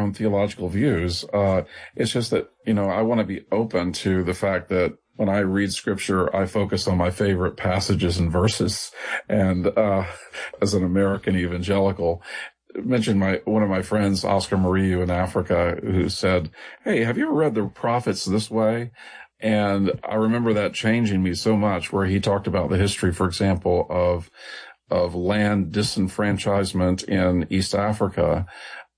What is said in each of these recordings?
own theological views. It's just that, I want to be open to the fact that when I read scripture, I focus on my favorite passages and verses. And, as an American evangelical, mentioned one of my friends, Oscar Murillo in Africa, who said, "Hey, have you ever read the prophets this way?" And I remember that changing me so much, where he talked about the history, for example, of land disenfranchisement in East Africa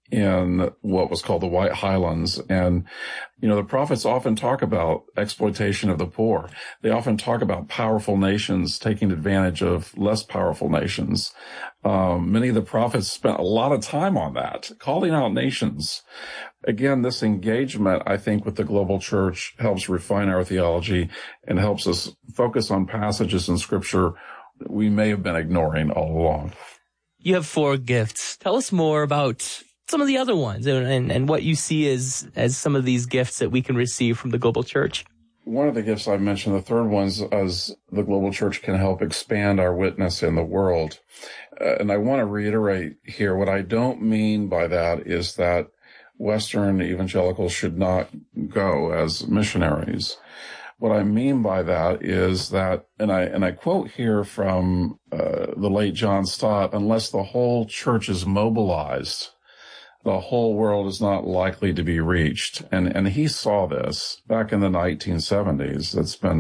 in what was called the White Highlands. And, the prophets often talk about exploitation of the poor. They often talk about powerful nations taking advantage of less powerful nations. Many of the prophets spent a lot of time on that, calling out nations. Again, this engagement, I think, with the global church helps refine our theology and helps us focus on passages in scripture that we may have been ignoring all along. You have 4 gifts. Tell us more about some of the other ones and what you see as some of these gifts that we can receive from the global church. One of the gifts I mentioned, the third one, is the global church can help expand our witness in the world. And I want to reiterate here, what I don't mean by that is that Western evangelicals should not go as missionaries. What I mean by that is that, and I quote here from the late John Stott, unless the whole church is mobilized, the whole world is not likely to be reached. And he saw this back in the 1970s.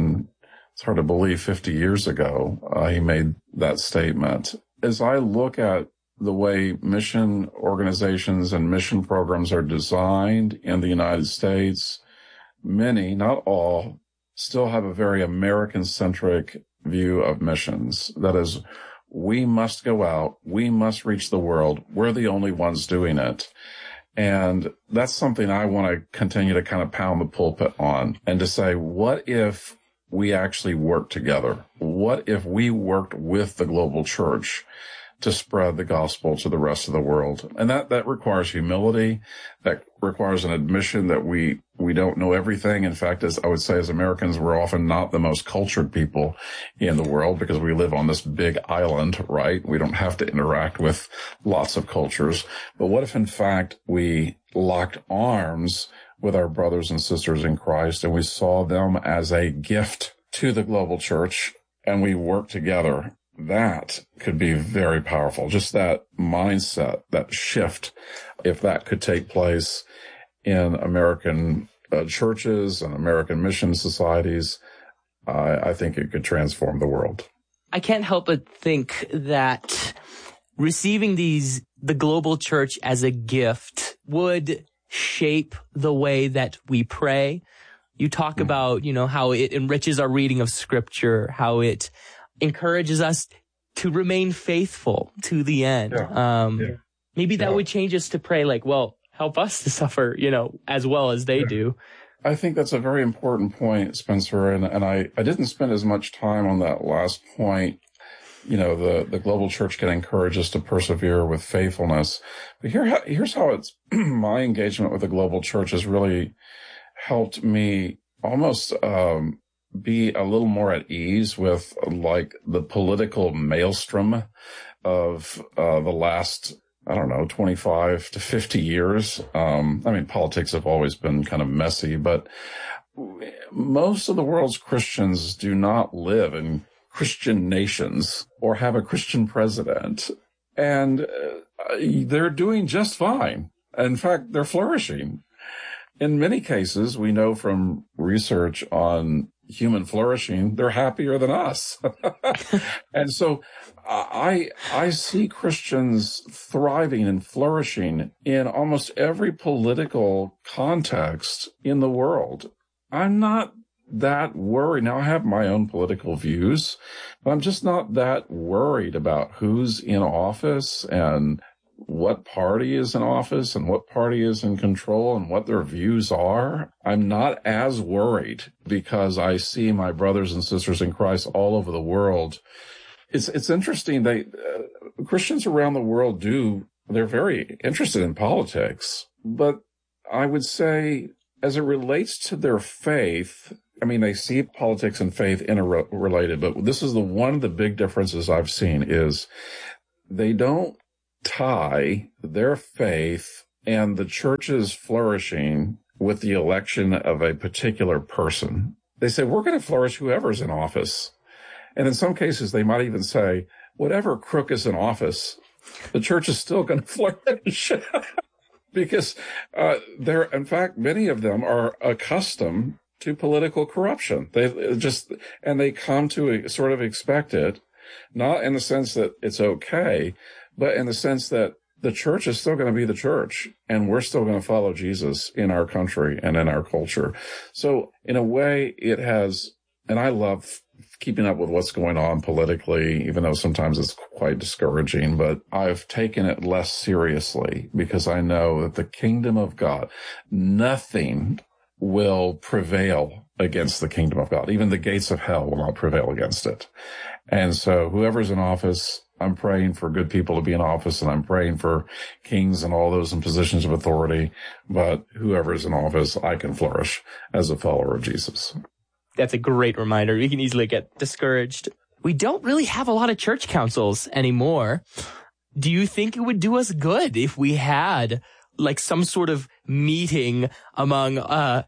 It's hard to believe 50 years ago, he made that statement. As I look at the way mission organizations and mission programs are designed in the United States, many, not all, still have a very American-centric view of missions. That is, we must go out. We must reach the world. We're the only ones doing it. And that's something I want to continue to kind of pound the pulpit on, and to say, what if we actually work together? What if we worked with the global church to spread the gospel to the rest of the world? And that requires humility. That requires an admission that we don't know everything. In fact, as I would say, as Americans, we're often not the most cultured people in the world because we live on this big island, right? We don't have to interact with lots of cultures. But what if, in fact, we locked arms with our brothers and sisters in Christ and we saw them as a gift to the global church and we worked together? That could be very powerful. Just that mindset, that shift, if that could take place in American churches and American mission societies, I think it could transform the world. I can't help but think that receiving the global church as a gift would shape the way that we pray. You talk about, how it enriches our reading of scripture, how it encourages us to remain faithful to the end. Maybe that would change us to pray like, well, help us to suffer, as well as they do. I think that's a very important point, Spencer. And I didn't spend as much time on that last point. The global church can encourage us to persevere with faithfulness. But here's how it's my engagement with the global church has really helped me almost be a little more at ease with like the political maelstrom of the last, 25 to 50 years. Politics have always been kind of messy, but most of the world's Christians do not live in Christian nations or have a Christian president. And they're doing just fine. In fact, they're flourishing. In many cases, we know from research on human flourishing, they're happier than us. And so I see Christians thriving and flourishing in almost every political context in the world. I'm not that worried. Now, I have my own political views, but I'm just not that worried about who's in office and what party is in office and what party is in control and what their views are. I'm not as worried because I see my brothers and sisters in Christ all over the world. It's interesting. Christians around the world they're very interested in politics, but I would say as it relates to their faith, they see politics and faith interrelated, but this is one of the big differences I've seen is they don't tie their faith and the church is flourishing with the election of a particular person, they say, we're going to flourish whoever's in office. And in some cases, they might even say, whatever crook is in office, the church is still going to flourish. Because in fact, many of them are accustomed to political corruption. They come to sort of expect it, not in the sense that it's okay, but in the sense that the church is still going to be the church, and we're still going to follow Jesus in our country and in our culture. So in a way, it has, and I love keeping up with what's going on politically, even though sometimes it's quite discouraging, but I've taken it less seriously because I know that the kingdom of God, nothing will prevail against the kingdom of God. Even the gates of hell will not prevail against it. And so whoever's in office, I'm praying for good people to be in office, and I'm praying for kings and all those in positions of authority. But whoever's in office, I can flourish as a follower of Jesus. That's a great reminder. We can easily get discouraged. We don't really have a lot of church councils anymore. Do you think it would do us good if we had like some sort of meeting among,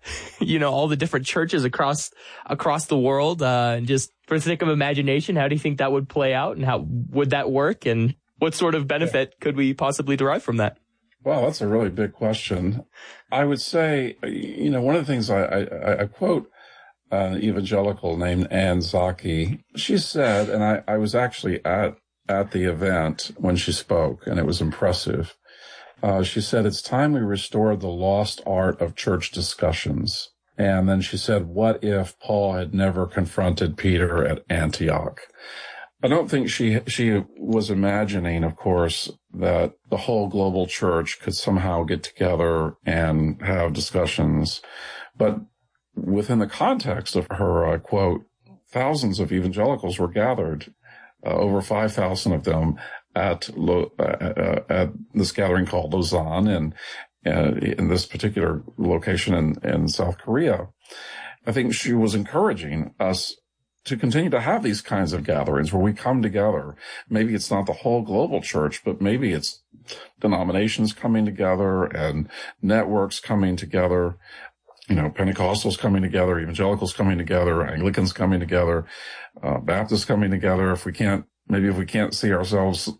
all the different churches across the world, and just for the sake of imagination, how do you think that would play out, and how would that work, and what sort of benefit could we possibly derive from that? Wow, that's a really big question. I would say, one of the things I quote an evangelical named Ann Zaki. She said, and I was actually at the event when she spoke, and it was impressive. She said, it's time we restored the lost art of church discussions. And then she said, what if Paul had never confronted Peter at Antioch? I don't think she was imagining, of course, that the whole global church could somehow get together and have discussions. But within the context of her quote, thousands of evangelicals were gathered, over 5,000 of them at this gathering called Lausanne, and in this particular location in South Korea. I think she was encouraging us to continue to have these kinds of gatherings where we come together. Maybe it's not the whole global church, but maybe it's denominations coming together and networks coming together, Pentecostals coming together, evangelicals coming together, Anglicans coming together, Baptists coming together. If we can't see ourselves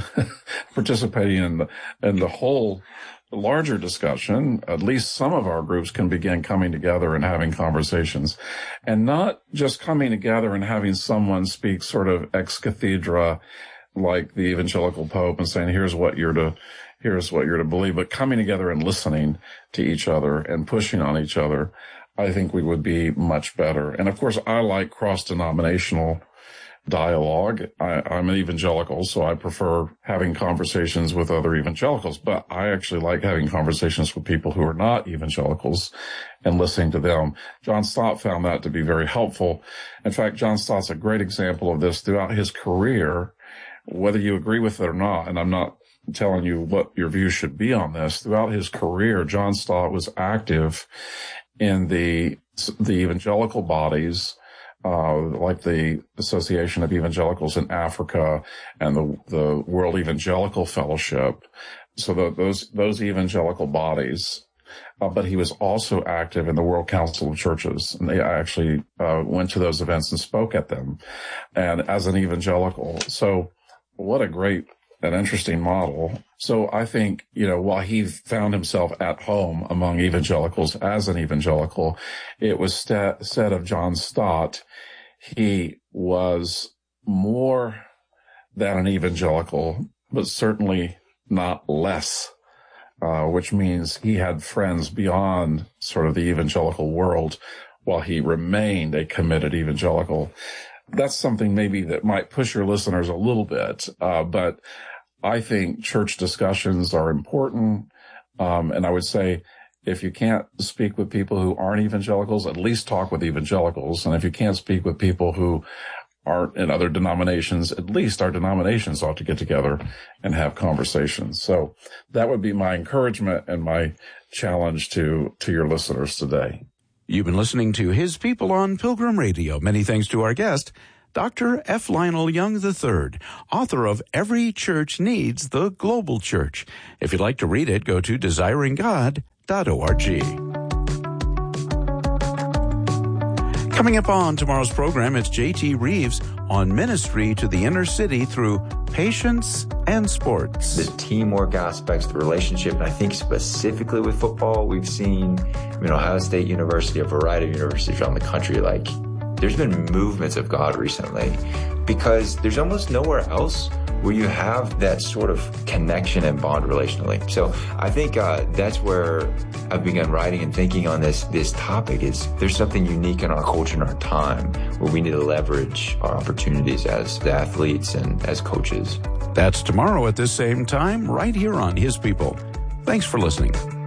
participating in the whole larger discussion, at least some of our groups can begin coming together and having conversations, and not just coming together and having someone speak sort of ex cathedra like the evangelical pope and saying, here's what you're to believe, but coming together and listening to each other and pushing on each other. I think we would be much better. And of course, I like cross-denominational dialogue. I'm an evangelical, so I prefer having conversations with other evangelicals, but I actually like having conversations with people who are not evangelicals and listening to them. John Stott found that to be very helpful. In fact, John Stott's a great example of this throughout his career, whether you agree with it or not, and I'm not telling you what your view should be on this. Throughout his career, John Stott was active in the evangelical bodies, like the Association of Evangelicals in Africa and the World Evangelical Fellowship. So those evangelical bodies. But he was also active in the World Council of Churches, and I actually went to those events and spoke at them, and as an evangelical. So what a great and interesting model. So I think, while he found himself at home among evangelicals as an evangelical, it was said of John Stott, he was more than an evangelical, but certainly not less, which means he had friends beyond sort of the evangelical world while he remained a committed evangelical. That's something maybe that might push your listeners a little bit, but I think church discussions are important. And I would say if you can't speak with people who aren't evangelicals, at least talk with evangelicals. And if you can't speak with people who aren't in other denominations, at least our denominations ought to get together and have conversations. So that would be my encouragement and my challenge to your listeners today. You've been listening to His People on Pilgrim Radio. Many thanks to our guest, Dr. F. Lionel Young III, author of Every Church Needs the Global Church. If you'd like to read it, go to desiringgod.org. Coming up on tomorrow's program, it's J.T. Reeves on ministry to the inner city through patience and sports. The teamwork aspects, the relationship, and I think specifically with football, we've seen, Ohio State University, a variety of universities around the country, there's been movements of God recently because there's almost nowhere else where you have that sort of connection and bond relationally. So I think that's where I've begun writing and thinking on this topic is there's something unique in our culture and our time where we need to leverage our opportunities as athletes and as coaches. That's tomorrow at this same time, right here on His People. Thanks for listening.